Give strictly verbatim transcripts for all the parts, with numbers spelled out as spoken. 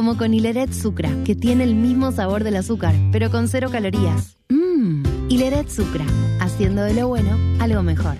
Como con Hileret Sucra, que tiene el mismo sabor del azúcar, pero con cero calorías. Mmm, Hileret Sucra, haciendo de lo bueno algo mejor.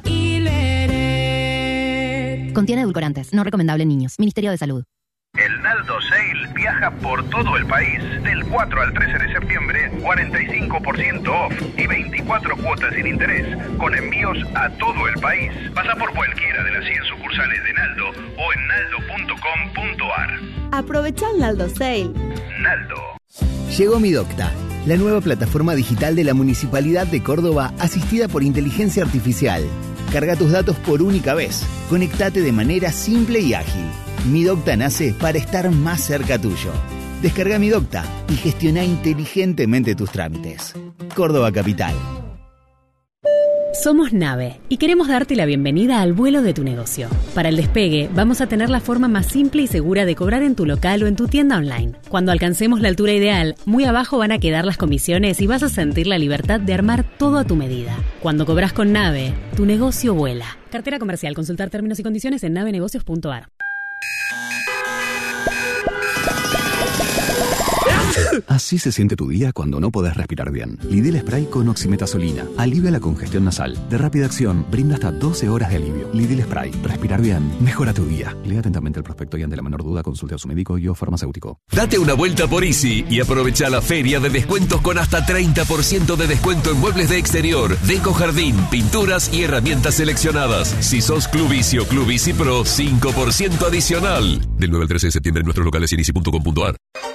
Hileret. Contiene edulcorantes, no recomendable en niños. Ministerio de Salud. El Naldo Sale viaja por todo el país. Del cuatro al trece de septiembre, cuarenta y cinco por ciento off y veinticuatro cuotas sin interés, con envíos a todo el país. Pasa por cualquiera de las cien sucursales de Naldo o en naldo punto com punto ar. Aprovecha el Naldo Sale. Naldo. Llegó Mi Docta, la nueva plataforma digital de la Municipalidad de Córdoba, asistida por inteligencia artificial. Carga tus datos por única vez. Conectate de manera simple y ágil. Mi Docta nace para estar más cerca tuyo. Descarga Mi Docta y gestiona inteligentemente tus trámites. Córdoba Capital. Somos Nave y queremos darte la bienvenida al vuelo de tu negocio. Para el despegue, vamos a tener la forma más simple y segura de cobrar en tu local o en tu tienda online. Cuando alcancemos la altura ideal, muy abajo van a quedar las comisiones y vas a sentir la libertad de armar todo a tu medida. Cuando cobras con Nave, tu negocio vuela. Cartera comercial. Consultar términos y condiciones en nave negocios punto ar. Así se siente tu día cuando no podés respirar bien. Lidl Spray con oximetazolina alivia la congestión nasal. De rápida acción, brinda hasta doce horas de alivio. Lidl Spray. Respirar bien mejora tu día. Lea atentamente el prospecto y ante la menor duda consulte a su médico y o farmacéutico. Date una vuelta por Easy y aprovecha la feria de descuentos con hasta treinta por ciento de descuento en muebles de exterior, deco jardín, pinturas y herramientas seleccionadas. Si sos Club Easy o Club Easy Pro, cinco por ciento adicional. Del nueve al trece de septiembre en nuestros locales y en easy punto com punto ar.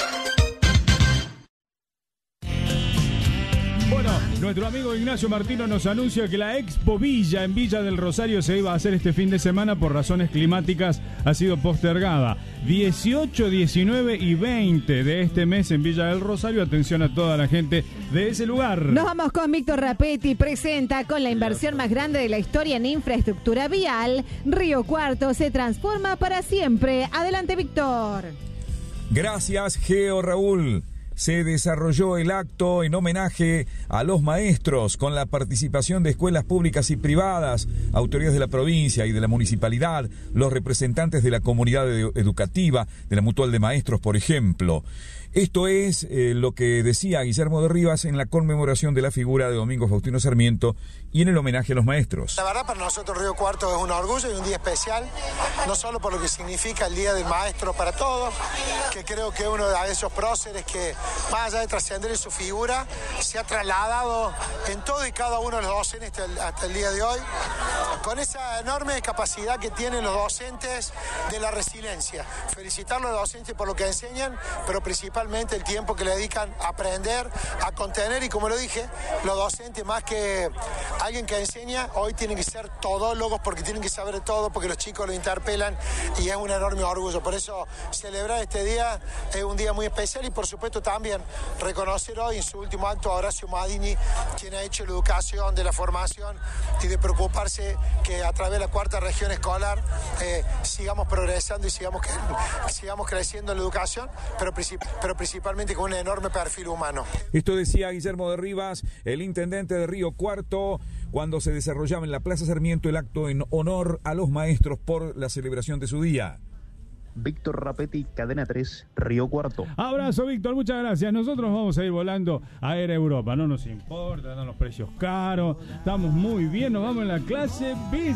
Nuestro amigo Ignacio Martino nos anuncia que la Expo Villa en Villa del Rosario se iba a hacer este fin de semana por razones climáticas, ha sido postergada. dieciocho, diecinueve y veinte de este mes en Villa del Rosario. Atención a toda la gente de ese lugar. Nos vamos con Víctor Rapetti. Presenta con la inversión más grande de la historia en infraestructura vial. Río Cuarto se transforma para siempre. Adelante, Víctor. Gracias, Geo Raúl. Se desarrolló el acto en homenaje a los maestros con la participación de escuelas públicas y privadas, autoridades de la provincia y de la municipalidad, los representantes de la comunidad educativa, de la Mutual de Maestros, por ejemplo. Esto es eh, lo que decía Guillermo de Rivas en la conmemoración de la figura de Domingo Faustino Sarmiento y en el homenaje a los maestros. La verdad, para nosotros Río Cuarto es un orgullo y un día especial, no solo por lo que significa el Día del Maestro para todos, que creo que uno de esos próceres que, más allá de trascender en su figura, se ha trasladado en todo y cada uno de los docentes hasta el, hasta el día de hoy, con esa enorme capacidad que tienen los docentes de la resiliencia. Felicitar a los docentes por lo que enseñan, pero principalmente el tiempo que le dedican a aprender, a contener, y como lo dije, los docentes, más que alguien que enseña, hoy tienen que ser todólogos porque tienen que saber de todo, porque los chicos lo interpelan y es un enorme orgullo. Por eso celebrar este día es un día muy especial y por supuesto también reconocer hoy en su último acto a Horacio Madini, quien ha hecho la educación, de la formación y de preocuparse que a través de la cuarta región escolar eh, sigamos progresando y sigamos, que, sigamos creciendo en la educación, pero, pero principalmente con un enorme perfil humano. Esto decía Guillermo de Rivas, el intendente de Río Cuarto, cuando se desarrollaba en la Plaza Sarmiento el acto en honor a los maestros por la celebración de su día. Víctor Rapetti, Cadena tres, Río Cuarto. Abrazo, Víctor, muchas gracias. Nosotros vamos a ir volando a Air Europa, no nos importa, dan los precios caros, estamos muy bien, nos vamos en la clase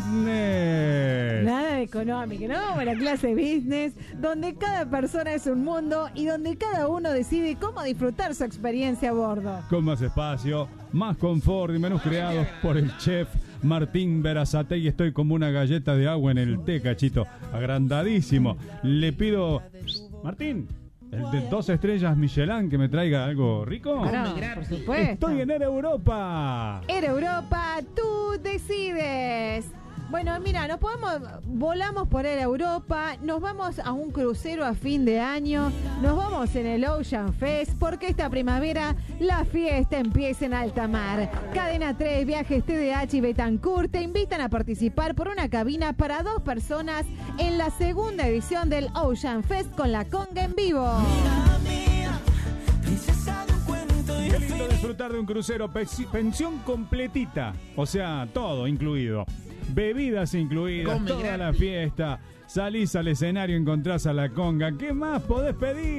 business. Nada de económica, nos vamos en la clase business, donde cada persona es un mundo y donde cada uno decide cómo disfrutar su experiencia a bordo. Con más espacio, más confort y menús creados por el chef Martín Berazategui. Estoy como una galleta de agua en el té, cachito, agrandadísimo. Le pido, Martín, el de dos estrellas Michelin, que me traiga algo rico. Claro, por supuesto. Estoy en Air Europa. Air Europa, tú decides. Bueno, mira, nos podemos, volamos por Air Europa, nos vamos a un crucero a fin de año, nos vamos en el Ocean Fest, porque esta primavera la fiesta empieza en alta mar. Cadena tres, Viajes T D H y Betancourt te invitan a participar por una cabina para dos personas en la segunda edición del Ocean Fest con la conga en vivo. Qué lindo disfrutar de un crucero, pensión completita, o sea, todo incluido. Bebidas incluidas, Come toda gratis. La fiesta. Salís al escenario, encontrás a la conga. ¿Qué más podés pedir?